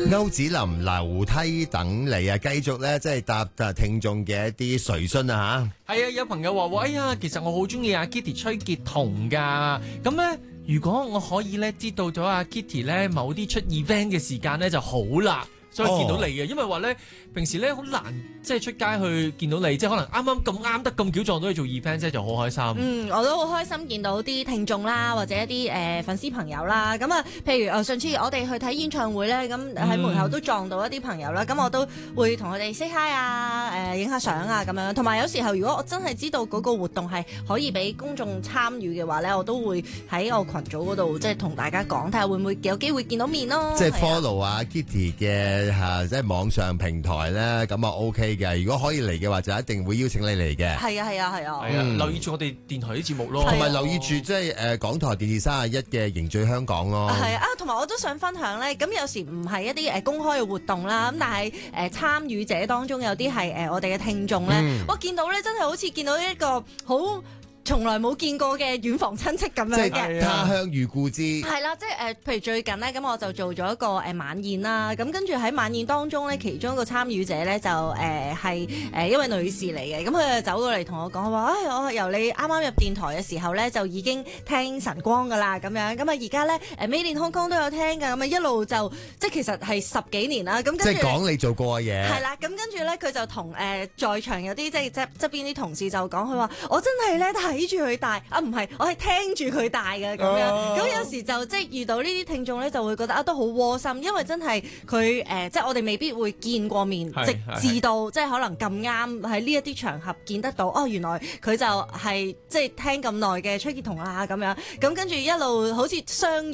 歐子林樓梯等你啊，繼續咧即係答聽眾嘅一啲垂詢啊吓。 係啊，有朋友話：哎呀，其實我好中意阿 Kitty 崔潔彤噶。咁咧，如果我可以咧知道咗阿 Kitty 咧某啲出 event 嘅時間咧就好啦。所以見到你嘅，因為話咧平時咧好難即係出街去見到你，即係可能啱啱咁啱得咁巧撞到你做 event 啫，就好開心。 我都好開心見到啲聽眾啦，或者一啲粉絲朋友啦。咁啊，譬如上次我哋去睇演唱會咧，咁喺門口都撞到一啲朋友啦。咁我都會同佢哋 say hi 啊，影下相啊咁樣。同埋有時候如果我真係知道嗰個活動係可以俾公眾參與嘅話咧，我都會喺我群組嗰度即係同大家講，睇下會唔會有機會見到面咯。 即係 follow 啊 Kitty 嘅即係網上平台咧，咁啊 OK 嘅。如果可以嚟嘅話，就一定會邀請你嚟嘅。 係啊， 留意住我哋電台啲節目咯， 同埋留意住即係港台電視31嘅凝聚香港咯。 係啊，同埋我都想分享咧，咁有時唔係一啲公開嘅活動啦，咁但係參與者當中有啲係我哋嘅聽眾咧，我見到咧真係好似見到一個好從來冇見過嘅遠房親戚咁樣嘅， 即係他鄉遇故知。 係啦，即係譬如最近呢，咁我就做咗一個晚宴啦。咁跟住喺晚宴當中呢，其中一個參與者呢，就係一位女士嚟嘅。咁佢就走過嚟同我講話，我由你啱啱入電台嘅時候呢，就已經聽晨光噶啦，咁樣。咁啊而家呢，Made in Hong Kong都有聽㗎。咁啊一路就即係其實係10幾年啦。咁跟住即係講你做過嘅嘢。 係啦，咁跟住呢，佢就同在場有啲即係側邊啲同事就講，佢話我真係呢。睇住佢大啊，唔係，我係聽住佢大嘅咁樣。咁有時就即係遇到呢啲聽眾咧，就會覺得都好窩心，因為真係佢即係我哋未必會見過面，直至到即係可能咁啱喺呢一啲場合見得到。哦，原來佢就係即係聽咁耐嘅崔潔彤啦咁樣。咁跟住一路好似相